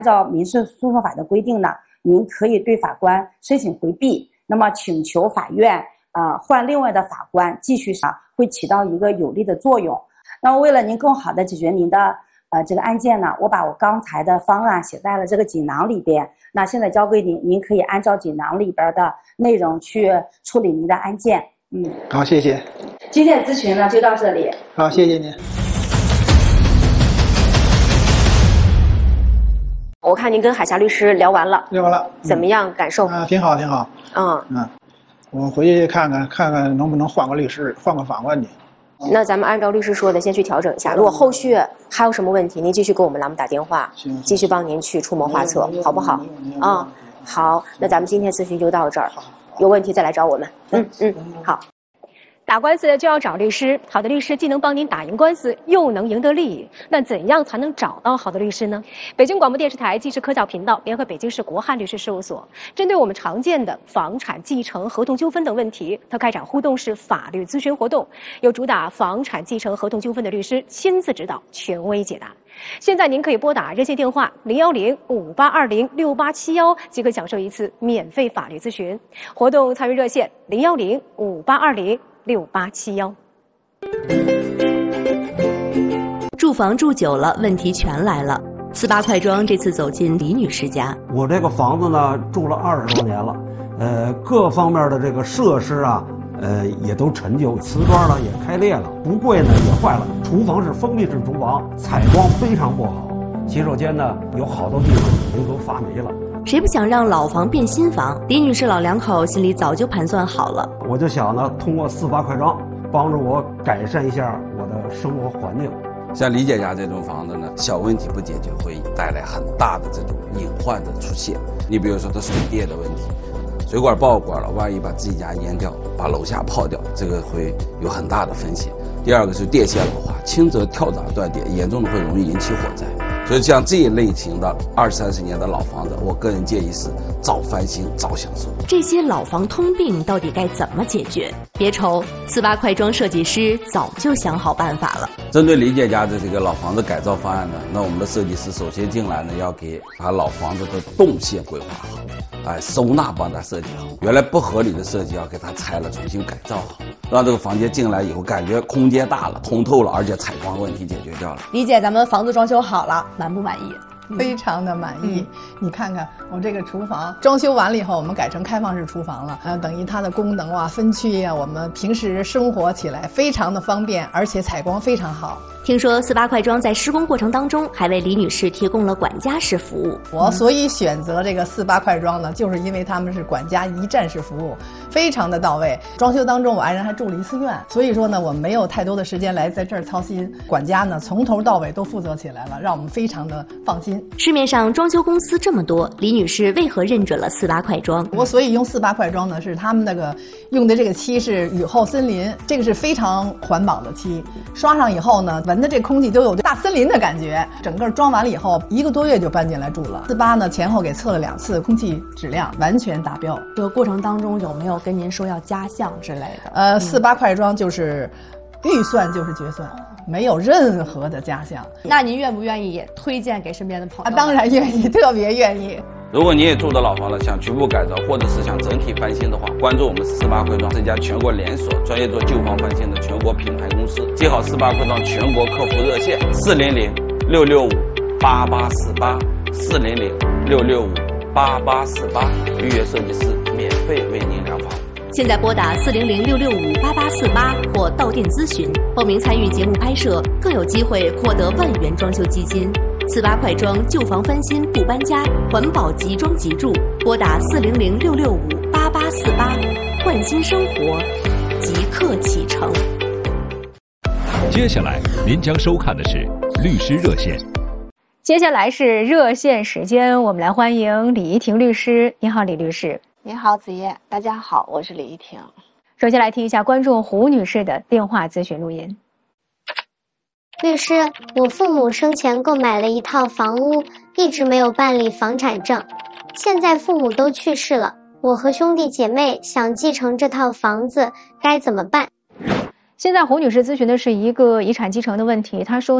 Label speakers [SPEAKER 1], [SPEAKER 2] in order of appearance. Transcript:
[SPEAKER 1] 按照民事诉讼法的规定呢，您可以对法官申请回避，那么请求法院换另外的法官继续会起到一个有利的作用。那么为了您更好的解决您的这个案件呢，我把我刚才的方案写在了这个锦囊里边。那现在交给您，您可以按照锦囊里边的内容去处理您的案件。
[SPEAKER 2] 好，谢谢。
[SPEAKER 1] 今天的咨询呢就到这里。
[SPEAKER 2] 好，谢谢您。
[SPEAKER 3] 我看您跟海霞律师聊完了，怎么样感受？
[SPEAKER 2] 挺好，挺好。我回去看看能不能换个律师，换个法官去。
[SPEAKER 3] 那咱们按照律师说的，先去调整一下。如果后续还有什么问题，您继续给我们栏目打电话，继续帮您去出谋划策，好不好？好，那咱们今天咨询就到这儿，有问题再来找我们。好。
[SPEAKER 4] 打官司就要找律师，好的律师既能帮您打赢官司，又能赢得利益。那怎样才能找到好的律师呢？北京广播电视台纪实科教频道联合北京市国汉律师事务所，针对我们常见的房产继承、合同纠纷等问题，它开展互动式法律咨询活动，由主打房产继承、合同纠纷的律师亲自指导，权威解答。现在您可以拨打热线电话010-5820-6871，即可享受一次免费法律咨询。活动参与热线010-5820-6871。
[SPEAKER 5] 住房住久了，问题全来了。48快装这次走进李女士家。
[SPEAKER 6] 我这个房子呢，住了20多年了，各方面的这个设施啊，也都陈旧，瓷砖呢也开裂了，橱柜呢也坏了，厨房是封闭式厨房，采光非常不好，洗手间呢有好多地方已经都发霉了。
[SPEAKER 5] 谁不想让老房变新房？李女士老两口心里早就盘算好了。
[SPEAKER 6] 我就想呢，通过48快装帮助我改善一下我的生活环境。
[SPEAKER 7] 像李姐家这种房子呢，小问题不解决会带来很大的这种隐患的出现。你比如说它水电的问题，水管爆管了，万一把自己家淹掉，把楼下泡掉，这个会有很大的风险。第二个是电线老化，轻则跳闸断电，严重的会容易引起火灾。所以像这一类型的20-30年的老房子，我个人建议是早翻新早享受。
[SPEAKER 5] 这些老房通病到底该怎么解决？别愁，48快装设计师早就想好办法了。
[SPEAKER 7] 针对李姐家的这个老房子改造方案呢，那我们的设计师首先进来呢，要给把老房子的动线规划好，收纳帮他设计好，原来不合理的设计要给他拆了，重新改造好，让这个房间进来以后感觉空间大了，通透了，而且采光问题解决掉了。
[SPEAKER 8] 李姐，咱们房子装修好了，满不满意？
[SPEAKER 9] 非常的满意。你看看我这个厨房装修完了以后，我们改成开放式厨房了，等于它的功能啊、分区啊，我们平时生活起来非常的方便，而且采光非常好。
[SPEAKER 5] 听说48快装在施工过程当中还为李女士提供了管家式服务。
[SPEAKER 9] 我所以选择这个48快装呢，就是因为他们是管家一站式服务，非常的到位。装修当中我爱人还住了1次院，所以说呢，我们没有太多的时间来在这儿操心。管家呢从头到尾都负责起来了，让我们非常的放心。
[SPEAKER 5] 市面上装修公司这么多，李女士为何认准了48快装？
[SPEAKER 9] 我所以用48快装呢，是他们那个用的这个漆是雨后森林，这个是非常环保的漆，刷上以后呢，闻的这空气都有大森林的感觉。整个装完了以后1个多月就搬进来住了。48呢前后给测了2次，空气质量完全达标。
[SPEAKER 8] 这个过程当中有没有跟您说要加项之类的
[SPEAKER 9] ？48快装就是预算就是决算，没有任何的加项。
[SPEAKER 8] 那您愿不愿意也推荐给身边的朋友？
[SPEAKER 9] 当然愿意，特别愿意。
[SPEAKER 7] 如果你也住的老房子想局部改造，或者是想整体翻新的话，关注我们48快装，这家全国连锁专业做旧房翻新的全国品牌公司。记好48快装全国客服热线400-665-8848，400-665-8848，预约设计师免费为您量房。
[SPEAKER 5] 现在拨打400-665-8848或到店咨询，报名参与节目拍摄，更有机会获得万元装修基金。48快装旧房翻新不搬家，环保即装即住。拨打400-665-8848，焕新生活，即刻启程。
[SPEAKER 10] 接下来您将收看的是律师热线。
[SPEAKER 4] 接下来是热线时间，我们来欢迎李怡婷律师。你好，李律师。
[SPEAKER 11] 你好，子叶，大家好，我是李怡婷。
[SPEAKER 4] 首先来听一下观众胡女士的电话咨询录音。
[SPEAKER 12] 律师，我父母生前购买了一套房屋，一直没有办理房产证。现在父母都去世了，我和兄弟姐妹想继承这套房子，该怎么办？
[SPEAKER 4] 现在胡女士咨询的是一个遗产继承的问题。她说